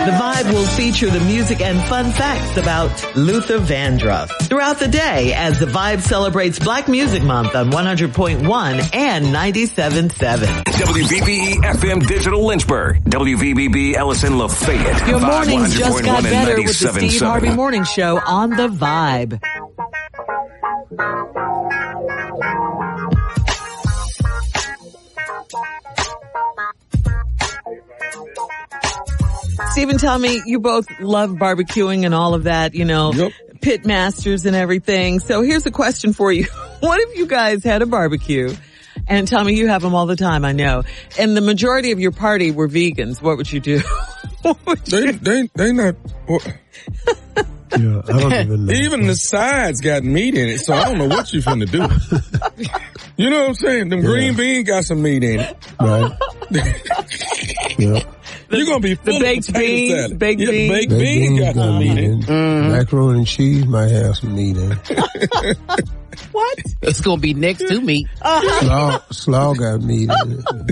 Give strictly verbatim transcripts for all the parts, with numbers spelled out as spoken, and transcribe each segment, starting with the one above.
The Vibe will feature the music and fun facts about Luther Vandross throughout the day as The Vibe celebrates Black Music Month on one hundred point one and ninety-seven point seven. W V B E F M Digital Lynchburg. W V B B Ellison Lafayette. Your mornings just got better with the Steve Harvey Morning Show on The Vibe. Stephen, tell me, you both love barbecuing and all of that, you know, yep. Pit masters and everything. So here's a question for you. What if you guys had a barbecue? And tell me, you have them all the time, I know. And the majority of your party were vegans. What would you do? would they, you? they, they not... Well, yeah, I don't even know. Even the sides got meat in it, so I don't know what you're finna do. You know what I'm saying? Them yeah. green beans got some meat in it. Right. Yeah. You're gonna be full the baked of beans, salad. baked yeah, beans, baked beans got some meat in it. Mm. Macaroni and cheese might have some meat in it. What? It's gonna be next to meat. Uh-huh. Slaw, slaw got meat in it.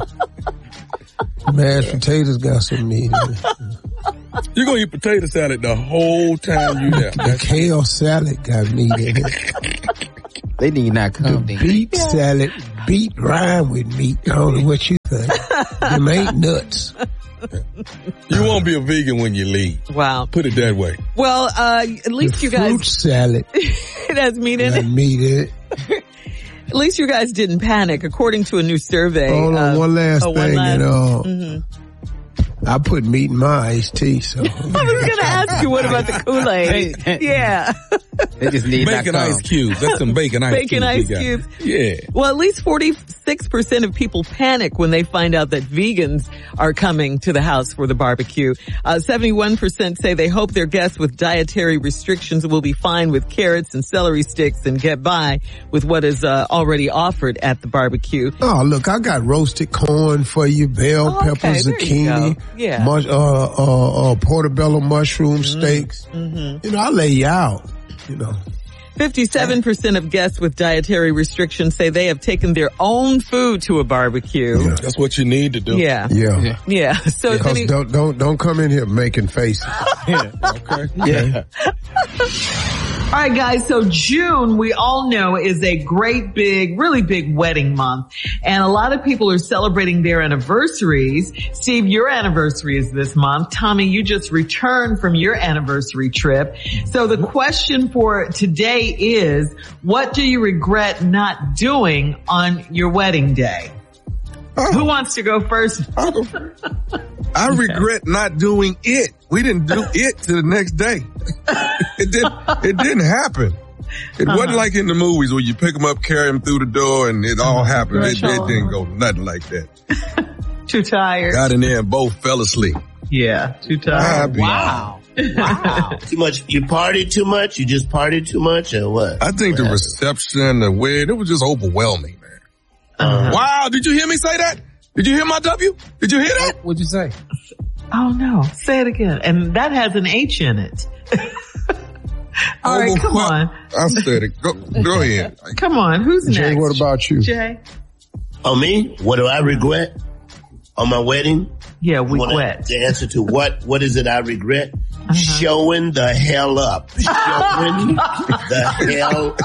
Mashed potatoes got some meat in it. You're gonna eat potato salad the whole time you there. The kale salad got meat in it. They need not come. The beet yeah. salad, beet rhyme with meat. I don't know what you think. Them ain't nuts. You won't be a vegan when you leave. Wow. Put it that way. Well, uh, at least the you guys. Fruit salad. It has meat in it. Meat in it. At least you guys didn't panic, according to a new survey. Hold on, uh, one last oh, thing. One last, you know, mm-hmm. I put meat in my iced tea, so. I was going to ask you, what about the Kool-Aid? Yeah. They just need bacon ice cubes. That's some bacon ice bacon cubes. Bacon ice cubes. Yeah. Well, at least forty-six percent of people panic when they find out that vegans are coming to the house for the barbecue. Uh, seventy-one percent say they hope their guests with dietary restrictions will be fine with carrots and celery sticks and get by with what is uh, already offered at the barbecue. Oh, look, I got roasted corn for you, bell oh, pepper, okay, zucchini, yeah. mush, uh, uh, uh, portobello mushroom mm-hmm. steaks. Mm-hmm. You know, I lay you out, you know. fifty-seven percent of guests with dietary restrictions say they have taken their own food to a barbecue. Yeah. That's what you need to do. Yeah. Yeah. Yeah. yeah. So yeah. Any- don't, don't, don't come in here making faces. yeah. Okay. Yeah. All right, guys. So June, we all know, is a great big, really big wedding month. And a lot of people are celebrating their anniversaries. Steve, your anniversary is this month. Tommy, you just returned from your anniversary trip. So the question for today is, what do you regret not doing on your wedding day? Oh. Who wants to go first? I regret not doing it. We didn't do it to the next day. It didn't, it didn't happen. It uh-huh. wasn't like in the movies where you pick them up, carry them through the door, and it all happened. It, it didn't go nothing like that. Too tired. Got in there and both fell asleep. Yeah, too tired. Wow. Wow. Too much. You partied too much? You just partied too much or what? I think what the reception, the wedding, it was just overwhelming, man. Uh-huh. Wow, did you hear me say that? Did you hear my W? Did you hear that? What'd you say? Oh no, say it again. And that has an H in it. All right, come on. I said it. Go, go ahead. Come on, who's Jay, next? what about you? Jay? On me? What do I regret on my wedding? Yeah, we regret. The answer to what, what is it I regret? Uh-huh. Showing the hell up. Showing the hell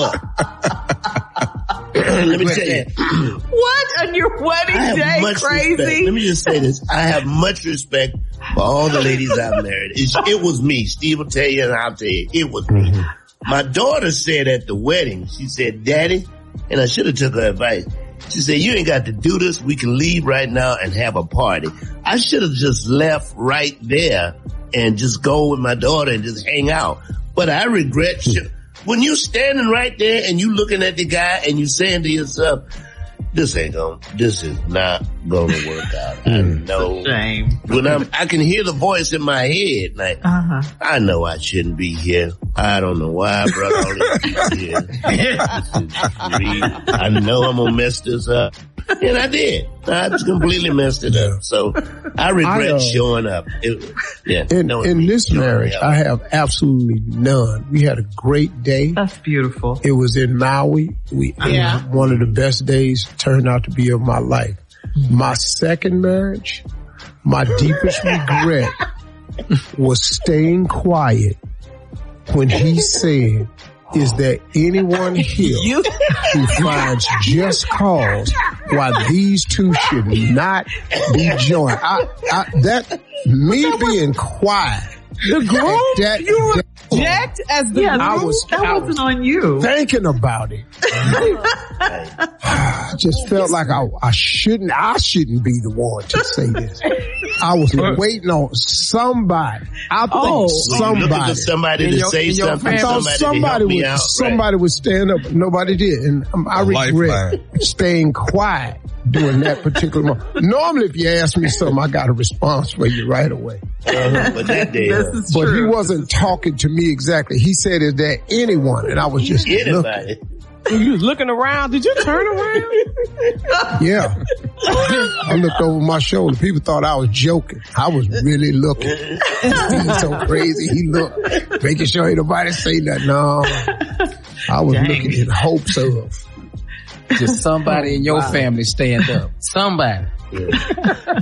up. Let me tell you. What on your wedding day, crazy? Respect. Let me just say this. I have much respect for all the ladies I've married. It, it was me. Steve will tell you and I'll tell you. It was me. Mm-hmm. My daughter said at the wedding, she said, Daddy, and I should have took her advice. She said, you ain't got to do this. We can leave right now and have a party. I should have just left right there and just go with my daughter and just hang out. But I regret sh- when you standing right there and you looking at the guy and you saying to yourself, this ain't gonna, this is not gonna work out. I know. Shame. When I'm, I can hear the voice in my head, like, uh-huh. I know I shouldn't be here. I don't know why I brought all this people here. This is free. I know I'm gonna mess this up. And I did. I just completely messed it up. So I regret I, uh, showing up. It, yeah, in no, in this marriage, up. I have absolutely none. We had a great day. That's beautiful. It was in Maui. We, yeah. It was one of the best days turned out to be of my life. Mm-hmm. My second marriage, my deepest regret was staying quiet when he said, is there anyone here who finds just cause why these two should not be joined? I, I, that, me being quiet. The group? That, you were that, jacked as the yeah, group? I was, that I wasn't was on you. Thinking about it. I just felt like I, I shouldn't, I shouldn't be the one to say this. I was waiting on somebody. I think oh, somebody. For somebody to your, say something. I thought somebody, somebody would, out, somebody right. would stand up. Nobody did. And um, I regret staying quiet during that particular moment. Normally, if you ask me something, I got a response for you right away. Uh-huh, but that day, this is but true. he wasn't talking to me exactly. He said, is there anyone? And I was just anybody. looking. You was looking around. Did you turn around? Yeah. I looked over my shoulder. People thought I was joking. I was really looking. He's so crazy. He looked, making sure ain't nobody say nothing. No. I was Dang. looking in hopes of. Just somebody in your wow. family stand up. Somebody. Yeah.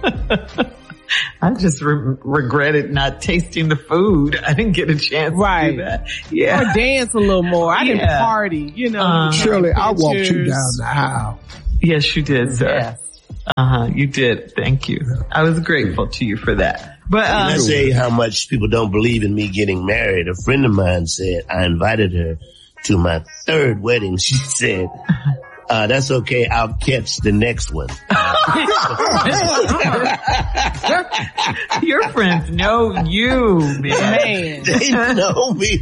I just re- regretted not tasting the food. I didn't get a chance right. to do that. Yeah. Or dance a little more. I yeah. didn't party, you know. Uh, Shirley, I walked you down the aisle. Yes, you did, sir. Yes. Uh-huh, you did. Thank you. I was grateful to you for that. But um, Can I say how much people don't believe in me getting married? A friend of mine said I invited her to my third wedding. She said, Uh, that's okay. I'll catch the next one. Your friends know you, man. They know me.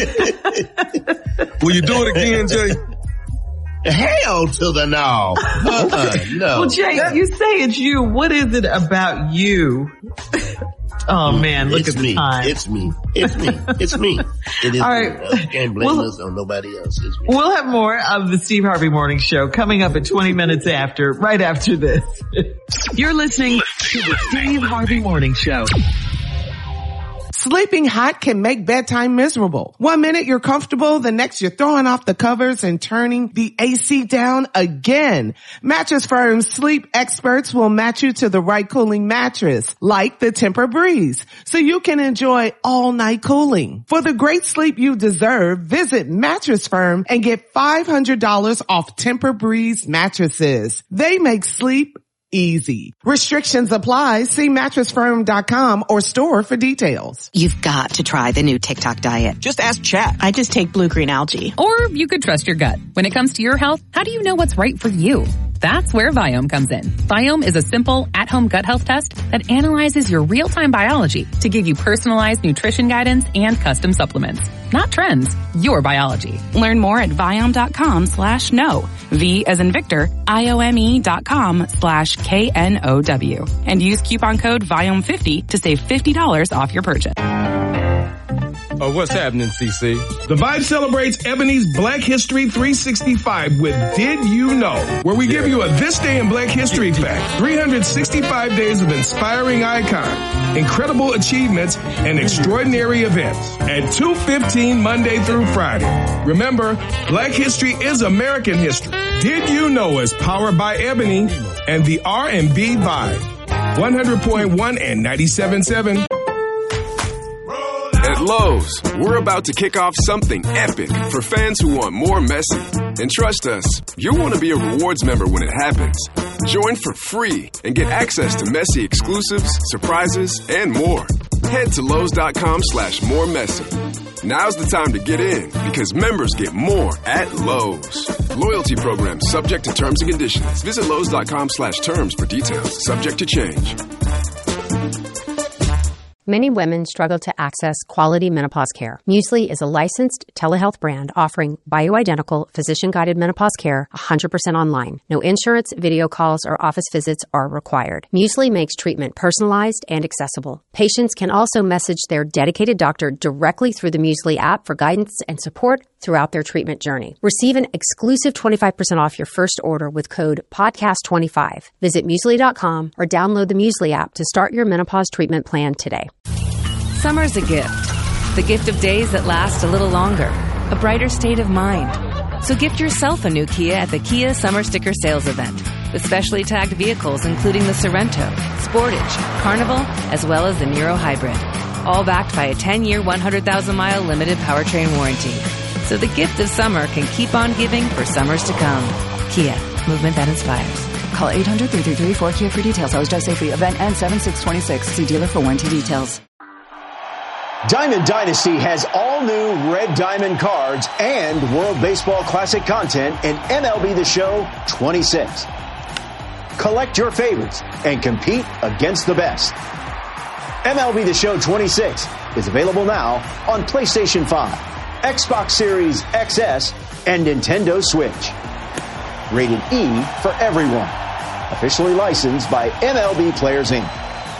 Will you do it again, Jay? Hell to the no. Uh-uh, no. Well, Jay, you say it's you. What is it about you? Oh man, look it's at the me. time. It's me. It's me. It's me. It is All me. right. I can't blame Well, us on nobody else. It's me. We'll have more of the Steve Harvey Morning Show coming up at twenty minutes after, right after this. You're listening to the Steve Harvey Morning Show. Sleeping hot can make bedtime miserable. One minute you're comfortable, the next you're throwing off the covers and turning the A C down again. Mattress Firm's sleep experts will match you to the right cooling mattress, like the Tempur-Breeze, so you can enjoy all night cooling. For the great sleep you deserve, visit Mattress Firm and get five hundred dollars off Tempur-Breeze mattresses. They make sleep easy. Restrictions apply. See mattress firm dot com or store for details. You've got to try the new TikTok diet. Just ask Chat. I just take blue green algae. Or you could trust your gut. When it comes to your health, how do you know what's right for you? That's where Viome comes in. Viome is a simple, at-home gut health test that analyzes your real-time biology to give you personalized nutrition guidance and custom supplements. Not trends, your biology. Learn more at Viome dot com slash no. V as in Victor, I O M E dot com slash K N O W. And use coupon code Viome fifty to save fifty dollars off your purchase. Oh, what's happening, C C? The Vibe celebrates Ebony's Black History three sixty-five with Did You Know? Where we give you a This Day in Black History fact. three hundred sixty-five days of inspiring icons, incredible achievements, and extraordinary events. At two fifteen Monday through Friday. Remember, Black History is American history. Did You Know is powered by Ebony and the R and B Vibe. one hundred point one and ninety-seven point seven. At Lowe's, we're about to kick off something epic for fans who want more Messi. And trust us, you'll want to be a rewards member when it happens. Join for free and get access to Messi exclusives, surprises, and more. Head to Lowe's.com slash more Messi. Now's the time to get in because members get more at Lowe's. Loyalty program subject to terms and conditions. Visit Lowe's.com slash terms for details. Subject to change. Many women struggle to access quality menopause care. Muesli is a licensed telehealth brand offering bioidentical, physician-guided menopause care one hundred percent online. No insurance, video calls, or office visits are required. Muesli makes treatment personalized and accessible. Patients can also message their dedicated doctor directly through the Muesli app for guidance and support throughout their treatment journey. Receive an exclusive twenty-five percent off your first order with code podcast twenty-five. Visit Muesli dot com or download the Muesli app to start your menopause treatment plan today. Summer's a gift. The gift of days that last a little longer. A brighter state of mind. So gift yourself a new Kia at the Kia Summer Sticker Sales Event. with specially tagged vehicles including the Sorrento, Sportage, Carnival, as well as the Niro Hybrid. All backed by a ten-year, one hundred thousand mile limited powertrain warranty. So the gift of summer can keep on giving for summers to come. Kia, movement that inspires. Call eight hundred, three three three, four K I A for details. Always drive safely. Event ends seven six twenty-six. See dealer for warranty details. Diamond Dynasty has all new Red Diamond cards and World Baseball Classic content in M L B The Show twenty-six. Collect your favorites and compete against the best. M L B The Show twenty-six is available now on PlayStation five, Xbox Series X S, and Nintendo Switch. Rated E for everyone. Officially licensed by M L B Players Incorporated.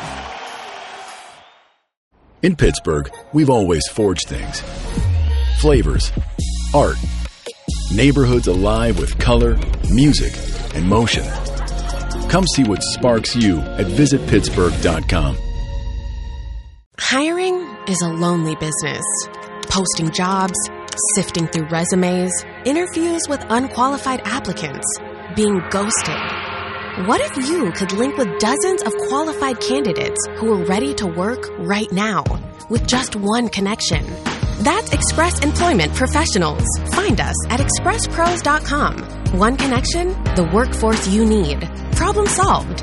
In Pittsburgh, we've always forged things. Flavors, art, neighborhoods alive with color, music, and motion. Come see what sparks you at visit pittsburgh dot com. Hiring is a lonely business. Posting jobs, sifting through resumes, interviews with unqualified applicants, being ghosted. What if you could link with dozens of qualified candidates who are ready to work right now with just one connection? That's Express Employment Professionals. Find us at express pros dot com. One connection, the workforce you need. Problem solved.